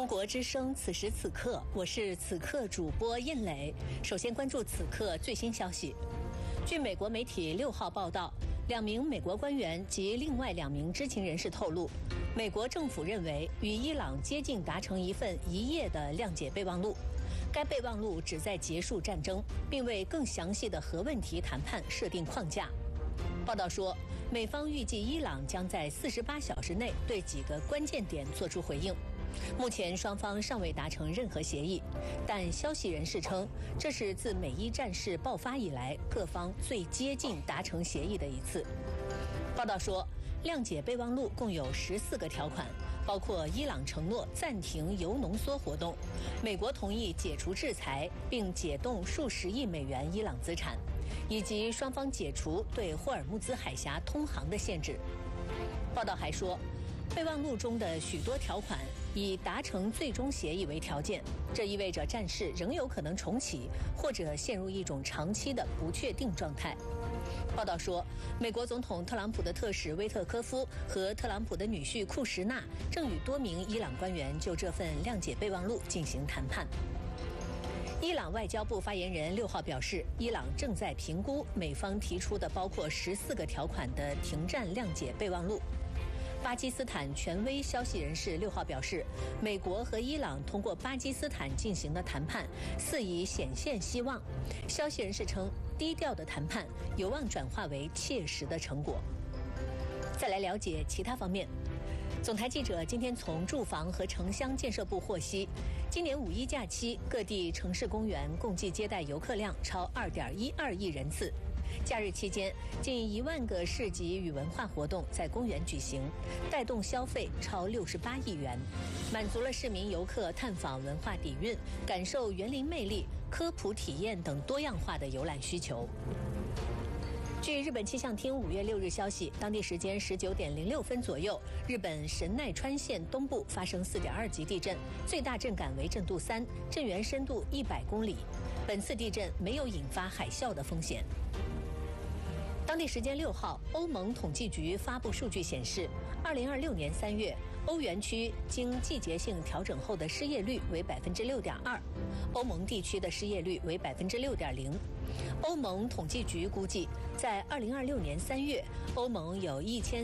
中国之声，此时此刻，我是此刻主播燕磊。首先关注此刻最新消息。据美国媒体6号报道，2名美国官员及另外2名知情人士透露，美国政府认为与伊朗接近达成一份1页的谅解备忘录。该备忘录旨在结束战争，并为更详细的核问题谈判设定框架。报道说，美方预计伊朗将在48小时内对几个关键点作出回应。目前双方尚未达成任何协议，但消息人士称，这是自美伊战事爆发以来各方最接近达成协议的一次。报道说，谅解备忘录共有14个条款，包括伊朗承诺暂停铀浓缩活动，美国同意解除制裁并解冻数十亿美元伊朗资产，以及双方解除对霍尔木兹海峡通航的限制。报道还说，备忘录中的许多条款以达成最终协议为条件，这意味着战事仍有可能重启，或者陷入一种长期的不确定状态。报道说，美国总统特朗普的特使威特科夫和特朗普的女婿库什纳正与多名伊朗官员就这份谅解备忘录进行谈判。伊朗外交部发言人6号表示，伊朗正在评估美方提出的包括14个条款的停战谅解备忘录。巴基斯坦权威消息人士6号表示，美国和伊朗通过巴基斯坦进行的谈判似已显现希望。消息人士称，低调的谈判有望转化为切实的成果。再来了解其他方面。总台记者今天从住房和城乡建设部获悉，今年5一假期各地城市公园共计接待游客量超2.12亿人次。假日期间，近1万个市集与文化活动在公园举行，带动消费超68亿元，满足了市民游客探访文化底蕴、感受园林魅力、科普体验等多样化的游览需求。据日本气象厅5月6日消息，当地时间19点06分左右，日本神奈川县东部发生4.2级地震，最大震感为震度3，震源深度100公里。本次地震没有引发海啸的风险。当地时间6号，欧盟统计局发布数据显示，2026年3月，欧元区经季节性调整后的失业率为6.2%，欧盟地区的失业率为6.0%。欧盟统计局估计，在2026年3月，欧盟有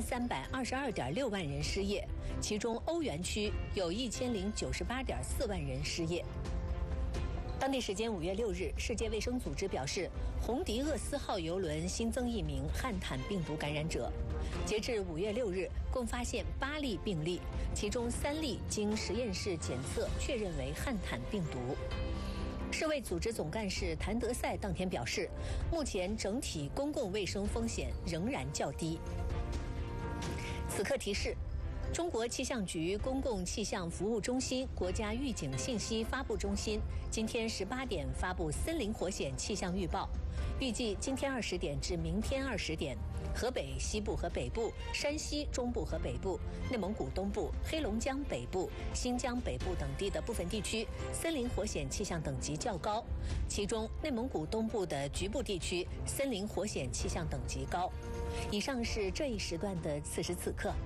1322.6万人失业，其中欧元区有1098.4万人失业。当地时间5月6日，世界卫生组织表示，红迪厄斯号邮轮新增1名汉坦病毒感染者。截至5月6日，共发现8例病例，其中3例经实验室检测确认为汉坦病毒。世卫组织总干事谭德赛当天表示，目前整体公共卫生风险仍然较低。此刻提示，中国气象局公共气象服务中心国家预警信息发布中心今天18点发布森林火险气象预报，预计今天20点至明天20点，河北西部和北部、山西中部和北部、内蒙古东部、黑龙江北部、新疆北部等地的部分地区森林火险气象等级较高，其中内蒙古东部的局部地区森林火险气象等级高。以上是这一时段的此时此刻。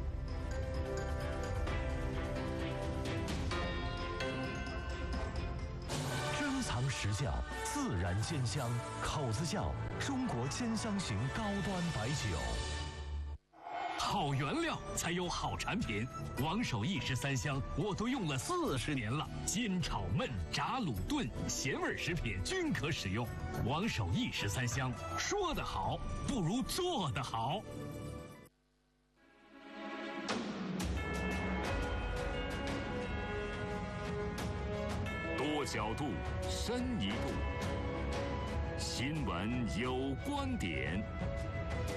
时效，自然鲜香，口子窖中国鲜香型高端白酒。 好原料才有好产品，王守义13香我都用了40年了，煎炒焖炸卤炖咸味食品均可使用。王守义13香，说得好不如做得好。多角度，深一步。新闻有观点。